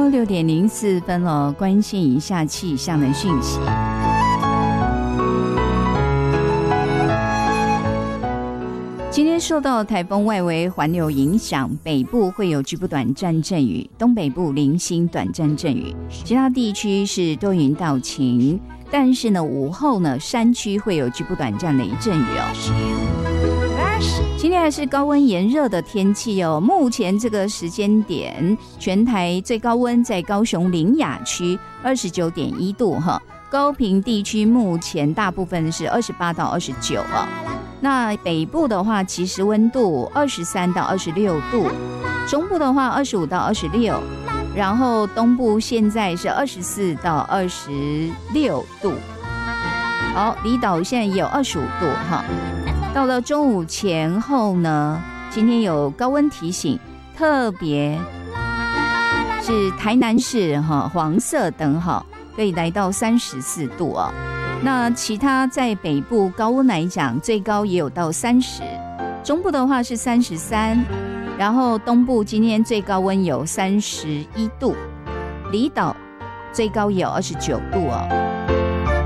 6:04了，关心一下气象的讯息。今天受到台风外围环流影响，北部会有局部短暂阵雨，东北部零星短暂阵雨，其他地区是多云到晴。但是呢，午后呢，山区会有局部短暂雷阵雨哦。今天还是高温炎热的天气哦。目前这个时间点，全台最高温在高雄苓雅区29.1度哈，高屏地区目前大部分是28到29哦。那北部的话，其实温度23到26度，中部的话25到26，然后东部现在是24到26度。好，离岛现在也有25度哈。到了中午前后呢，今天有高温提醒，特别是台南市黄色灯号可以来到34度哦。那其他在北部高温来讲，最高也有到30，中部的话是33，然后东部今天最高温有31度，离岛最高也有29度哦。